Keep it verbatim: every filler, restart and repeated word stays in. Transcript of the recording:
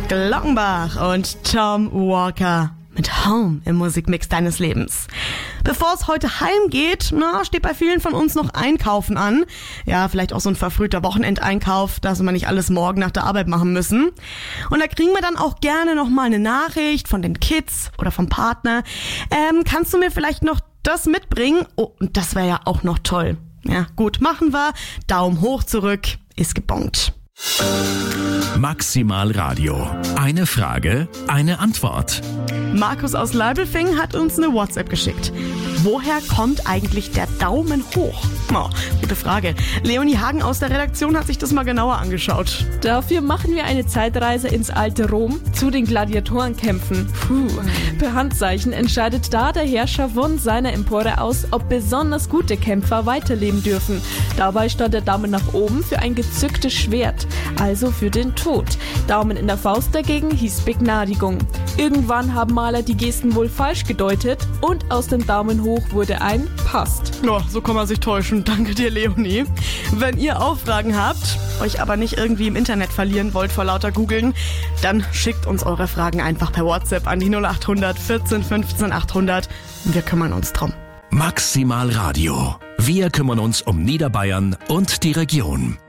Glockenbach und Tom Walker mit Home im Musikmix deines Lebens. Bevor es heute heimgeht, na, steht bei vielen von uns noch Einkaufen an. Ja, vielleicht auch so ein verfrühter Wochenendeinkauf, dass wir nicht alles morgen nach der Arbeit machen müssen. Und da kriegen wir dann auch gerne nochmal eine Nachricht von den Kids oder vom Partner. Ähm, kannst du mir vielleicht noch das mitbringen? Oh, und das wäre ja auch noch toll. Ja, gut, machen wir. Daumen hoch zurück, ist gebongt. Maximal Radio. Eine Frage, eine Antwort. Markus aus Leibelfing hat uns eine WhatsApp geschickt. Woher kommt eigentlich der Daumen hoch? Oh, gute Frage. Leonie Hagen aus der Redaktion hat sich das mal genauer angeschaut. Dafür machen wir eine Zeitreise ins alte Rom zu den Gladiatorenkämpfen. Puh. Per Handzeichen entscheidet da der Herrscher von seiner Empore aus, ob besonders gute Kämpfer weiterleben dürfen. Dabei stand der Daumen nach oben für ein gezücktes Schwert, also für den Tod. Daumen in der Faust dagegen hieß Begnadigung. Irgendwann haben Maler die Gesten wohl falsch gedeutet und aus dem Daumen hoch wurde ein passt. Ja, so kann man sich täuschen. Danke dir, Leonie. Wenn ihr auch Fragen habt, euch aber nicht irgendwie im Internet verlieren wollt vor lauter Googeln, dann schickt uns eure Fragen einfach per WhatsApp an die null acht hundert vierzehn fünfzehn achthundert und wir kümmern uns drum. Maximal Radio. Wir kümmern uns um Niederbayern und die Region.